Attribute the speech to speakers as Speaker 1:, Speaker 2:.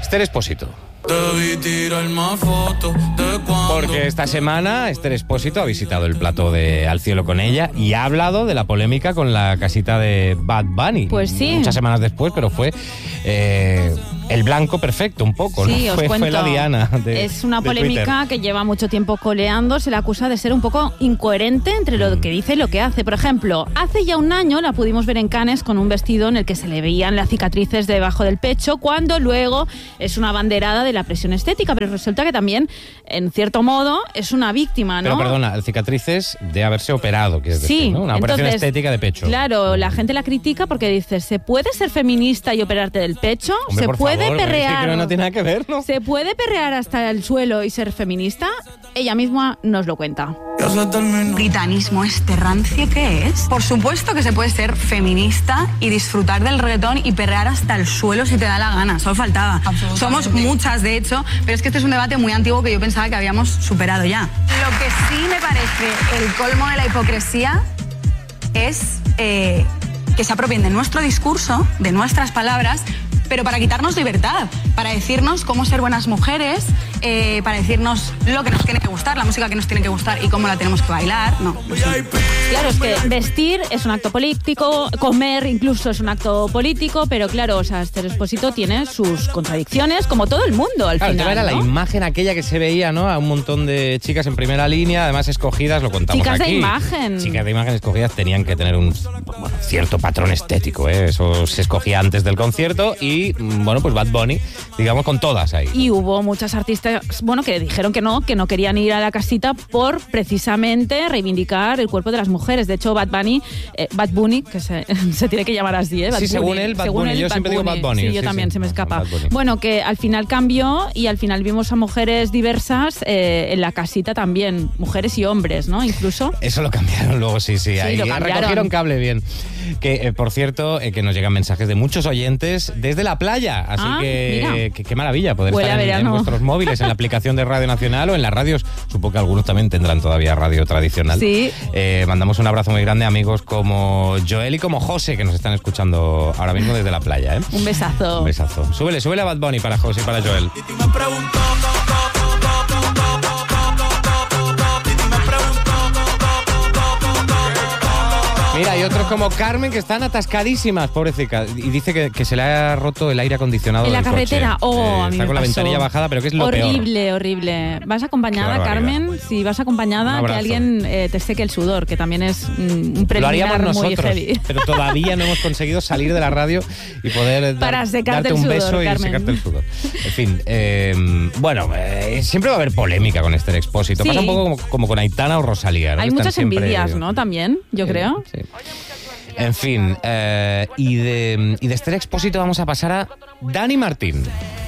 Speaker 1: Esther Expósito. Porque esta semana Esther Expósito ha visitado el plató de Al cielo con ella y ha hablado de la polémica con la casita de Bad Bunny.
Speaker 2: Pues sí.
Speaker 1: Muchas semanas después, pero fue el blanco perfecto un poco,
Speaker 2: sí,
Speaker 1: ¿no?
Speaker 2: Os cuento.
Speaker 1: Fue la diana
Speaker 2: Es una
Speaker 1: de
Speaker 2: polémica
Speaker 1: Twitter.
Speaker 2: que lleva mucho tiempo coleando. Se le acusa de ser un poco incoherente entre lo que dice y lo que hace. Por ejemplo, hace ya un año la pudimos ver en Cannes con un vestido en el que se le veían las cicatrices debajo del pecho, cuando luego es una banderada de la presión estética. Pero resulta que también, en cierto modo, es una víctima, ¿no?
Speaker 1: Pero perdona, cicatrices de haberse operado, que es decir,
Speaker 2: Sí,
Speaker 1: ¿no? Una operación
Speaker 2: entonces,
Speaker 1: estética de pecho.
Speaker 2: Claro, la gente la critica porque dice, ¿se puede ser feminista y operarte del pecho?
Speaker 1: Hombre,
Speaker 2: ¿Se
Speaker 1: por
Speaker 2: puede
Speaker 1: favor,
Speaker 2: perrear?
Speaker 1: es que no tiene nada que ver, ¿no?
Speaker 2: ¿Se puede perrear hasta el suelo y ser feminista? Ella misma nos lo cuenta.
Speaker 3: ¿Britanismo este rancio qué es? Por supuesto que se puede ser feminista y disfrutar del reggaetón y perrear hasta el suelo si te da la gana, solo faltaba. Somos muchas, de hecho, pero es que este es un debate muy antiguo que yo pensaba que habíamos superado ya. Lo que sí me parece el colmo de la hipocresía es que se apropien de nuestro discurso, de nuestras palabras, pero para quitarnos libertad, para decirnos cómo ser buenas mujeres, para decirnos lo que nos tiene que gustar, la música que nos tiene que gustar y cómo la tenemos que bailar. No.
Speaker 2: Claro, es que vestir es un acto político, comer incluso es un acto político, pero claro, o sea, Esther Expósito tiene sus contradicciones, como todo el mundo al
Speaker 1: Claro,
Speaker 2: final,
Speaker 1: el tema era
Speaker 2: ¿no?
Speaker 1: la imagen aquella que se veía, ¿no? A un montón de chicas en primera línea, además escogidas, lo contamos
Speaker 2: Chicas
Speaker 1: aquí.
Speaker 2: de imagen.
Speaker 1: Chicas de imagen escogidas tenían que tener un cierto patrón estético, ¿eh? Eso se escogía antes del concierto y, bueno, pues Bad Bunny, digamos, con todas ahí.
Speaker 2: Y hubo muchas artistas, bueno, que dijeron que no querían ir a la casita por precisamente reivindicar el cuerpo de las mujeres. De hecho, Bad Bunny, que se tiene que llamar así, ¿eh? Bad
Speaker 1: Sí,
Speaker 2: Bunny.
Speaker 1: según él, Bad Bunny. Yo siempre digo Bad Bunny.
Speaker 2: Sí, yo
Speaker 1: Sí,
Speaker 2: también,
Speaker 1: sí.
Speaker 2: se me escapa.
Speaker 1: Bad Bunny.
Speaker 2: Bueno, que al final cambió y al final vimos a mujeres diversas en la casita también, mujeres y hombres, ¿no? Incluso.
Speaker 1: Eso lo cambiaron luego, sí. Ahí
Speaker 2: lo cambiaron.
Speaker 1: recogieron cable bien. Que, por cierto, que nos llegan mensajes de muchos oyentes desde la playa. Así que qué maravilla poder
Speaker 2: Huele
Speaker 1: estar
Speaker 2: a
Speaker 1: en
Speaker 2: verano.
Speaker 1: vuestros móviles, en la aplicación de Radio Nacional o en las radios. Supongo que algunos también tendrán todavía radio tradicional.
Speaker 2: Sí.
Speaker 1: Mandamos un abrazo muy grande a amigos como Joel y como José, que nos están escuchando ahora mismo desde la playa, ¿eh?
Speaker 2: Un besazo.
Speaker 1: Un besazo. Súbele a Bad Bunny para José y para Joel. Mira, hay otros como Carmen que están atascadísimas, pobrecita. Y dice que se le ha roto el aire acondicionado
Speaker 2: En la
Speaker 1: del
Speaker 2: carretera.
Speaker 1: coche.
Speaker 2: A mí
Speaker 1: está
Speaker 2: me
Speaker 1: con la
Speaker 2: pasó.
Speaker 1: ventanilla bajada, pero que es lo peor.
Speaker 2: Horrible. ¿Vas acompañada,
Speaker 1: Qué barbaridad.
Speaker 2: Carmen? Si vas
Speaker 1: Un
Speaker 2: acompañada, que
Speaker 1: abrazo.
Speaker 2: alguien te seque el sudor, que también es un
Speaker 1: Lo
Speaker 2: preliminar
Speaker 1: haríamos
Speaker 2: muy
Speaker 1: nosotros,
Speaker 2: heavy.
Speaker 1: pero todavía no hemos conseguido salir de la radio y poder
Speaker 2: Para secarte
Speaker 1: darte
Speaker 2: el
Speaker 1: un
Speaker 2: sudor,
Speaker 1: beso y
Speaker 2: Carmen.
Speaker 1: secarte el sudor. En fin, bueno, siempre va a haber polémica con Esther Expósito.
Speaker 2: Sí.
Speaker 1: Pasa un poco como con Aitana o Rosalía, ¿no?
Speaker 2: Hay
Speaker 1: Que están
Speaker 2: muchas
Speaker 1: siempre-
Speaker 2: envidias, ¿no? También, yo creo.
Speaker 1: Sí. En fin, y de Esther Expósito vamos a pasar a Dani Martín.